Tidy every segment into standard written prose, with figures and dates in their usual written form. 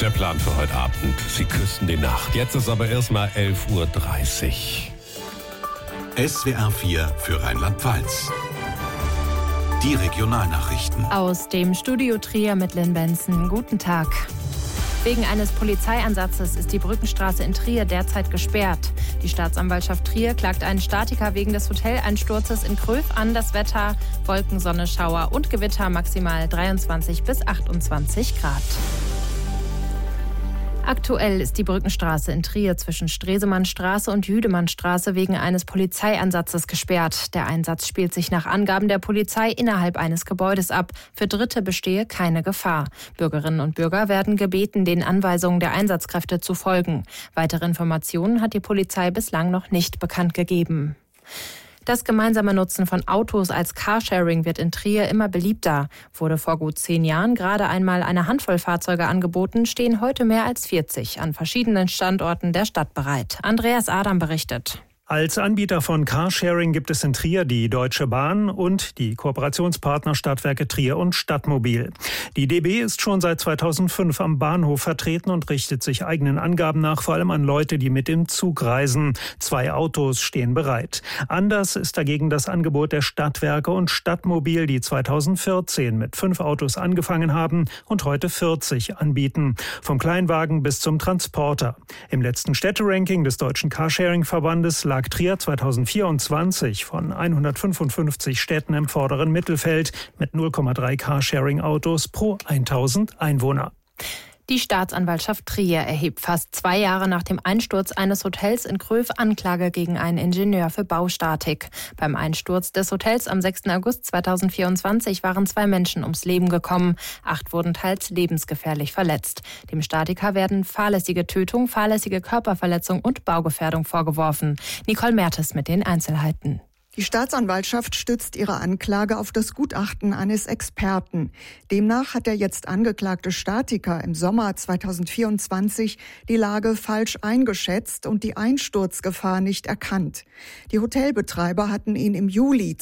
Der Plan für heute Abend. Sie küssen die Nacht. Jetzt ist aber erstmal 11:30 Uhr. SWR 4 für Rheinland-Pfalz. Die Regionalnachrichten. Aus dem Studio Trier mit Lynn Benson. Guten Tag. Wegen eines Polizeieinsatzes ist die Brückenstraße in Trier derzeit gesperrt. Die Staatsanwaltschaft Trier klagt einen Statiker wegen des Hoteleinsturzes in Kröv an. Das Wetter: Wolken, Sonne, Schauer und Gewitter, maximal 23 bis 28 Grad. Aktuell ist die Brückenstraße in Trier zwischen Stresemannstraße und Jüdemannstraße wegen eines Polizeieinsatzes gesperrt. Der Einsatz spielt sich nach Angaben der Polizei innerhalb eines Gebäudes ab. Für Dritte bestehe keine Gefahr. Bürgerinnen und Bürger werden gebeten, den Anweisungen der Einsatzkräfte zu folgen. Weitere Informationen hat die Polizei bislang noch nicht bekannt gegeben. Das gemeinsame Nutzen von Autos als Carsharing wird in Trier immer beliebter. Wurde vor gut 10 Jahren gerade einmal eine Handvoll Fahrzeuge angeboten, stehen heute mehr als 40 an verschiedenen Standorten der Stadt bereit. Andreas Adam berichtet. Als Anbieter von Carsharing gibt es in Trier die Deutsche Bahn und die Kooperationspartner Stadtwerke Trier und Stadtmobil. Die DB ist schon seit 2005 am Bahnhof vertreten und richtet sich eigenen Angaben nach vor allem an Leute, die mit dem Zug reisen. 2 Autos stehen bereit. Anders ist dagegen das Angebot der Stadtwerke und Stadtmobil, die 2014 mit 5 Autos angefangen haben und heute 40 anbieten. Vom Kleinwagen bis zum Transporter. Im letzten Städteranking des Deutschen Carsharing-Verbandes lag Trier 2024 von 155 Städten im vorderen Mittelfeld mit 0,3 Carsharing-Autos pro 1000 Einwohner. Die Staatsanwaltschaft Trier erhebt fast 2 Jahre nach dem Einsturz eines Hotels in Kröv Anklage gegen einen Ingenieur für Baustatik. Beim Einsturz des Hotels am 6. August 2024 waren 2 Menschen ums Leben gekommen. 8 wurden teils lebensgefährlich verletzt. Dem Statiker werden fahrlässige Tötung, fahrlässige Körperverletzung und Baugefährdung vorgeworfen. Nicole Mertes mit den Einzelheiten. Die Staatsanwaltschaft stützt ihre Anklage auf das Gutachten eines Experten. Demnach hat der jetzt angeklagte Statiker im Sommer 2024 die Lage falsch eingeschätzt und die Einsturzgefahr nicht erkannt. Die Hotelbetreiber hatten ihn im Juli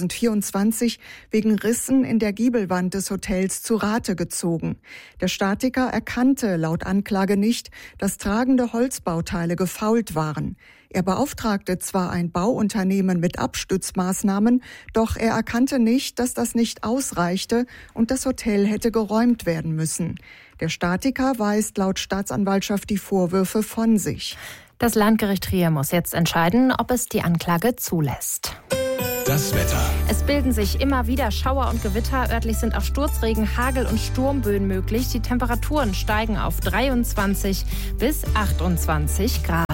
2024 wegen Rissen in der Giebelwand des Hotels zu Rate gezogen. Der Statiker erkannte laut Anklage nicht, dass tragende Holzbauteile gefault waren. Er beauftragte zwar ein Bauunternehmen mit Abstützmaßnahmen, doch er erkannte nicht, dass das nicht ausreichte und das Hotel hätte geräumt werden müssen. Der Statiker weist laut Staatsanwaltschaft die Vorwürfe von sich. Das Landgericht Trier muss jetzt entscheiden, ob es die Anklage zulässt. Das Wetter. Es bilden sich immer wieder Schauer und Gewitter. Örtlich sind auch Sturzregen, Hagel und Sturmböen möglich. Die Temperaturen steigen auf 23 bis 28 Grad.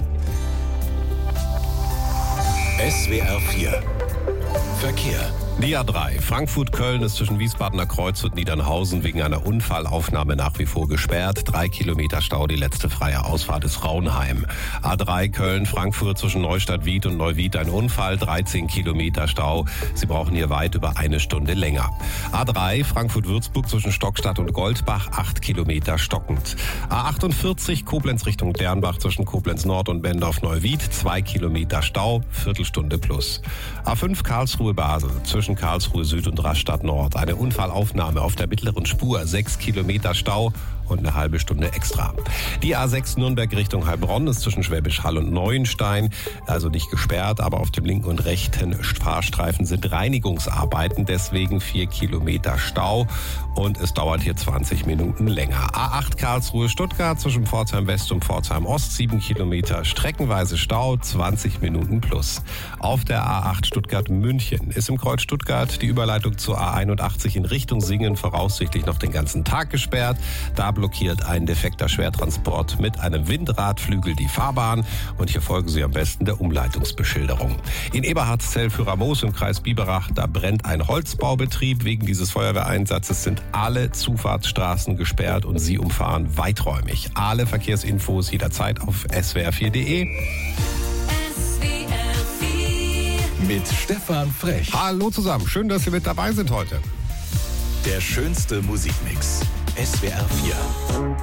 SWR 4 Verkehr. Die A3 Frankfurt-Köln ist zwischen Wiesbadener Kreuz und Niedernhausen wegen einer Unfallaufnahme nach wie vor gesperrt. 3 Kilometer Stau, die letzte freie Ausfahrt ist Raunheim. A3 Köln-Frankfurt zwischen Neustadt-Wied und Neuwied ein Unfall, 13 Kilometer Stau. Sie brauchen hier weit über 1 Stunde länger. A3 Frankfurt-Würzburg zwischen Stockstadt und Goldbach, 8 Kilometer stockend. A48 Koblenz Richtung Dernbach zwischen Koblenz Nord und Bendorf-Neuwied, 2 Kilometer Stau, Viertelstunde plus. A5 Karlsruhe-Basel zwischen Karlsruhe Süd und Rastatt Nord. Eine Unfallaufnahme auf der mittleren Spur, 6 Kilometer Stau und eine halbe Stunde extra. Die A6 Nürnberg Richtung Heilbronn ist zwischen Schwäbisch Hall und Neuenstein, also nicht gesperrt, aber auf dem linken und rechten Fahrstreifen sind Reinigungsarbeiten, deswegen 4 Kilometer Stau und es dauert hier 20 Minuten länger. A8 Karlsruhe Stuttgart zwischen Pforzheim West und Pforzheim Ost, 7 Kilometer streckenweise Stau, 20 Minuten plus. Auf der A8 Stuttgart München ist im Kreuz Stuttgart die Überleitung zur A81 in Richtung Singen voraussichtlich noch den ganzen Tag gesperrt. Da blockiert ein defekter Schwertransport mit einem Windradflügel die Fahrbahn und hier folgen Sie am besten der Umleitungsbeschilderung. In Eberhardszell für Ramos im Kreis Biberach, da brennt ein Holzbaubetrieb. Wegen dieses Feuerwehreinsatzes sind alle Zufahrtsstraßen gesperrt und Sie umfahren weiträumig. Alle Verkehrsinfos jederzeit auf swr4.de. Mit Stefan Frech. Hallo zusammen, schön, dass Sie mit dabei sind heute. Der schönste Musikmix. SWR 4.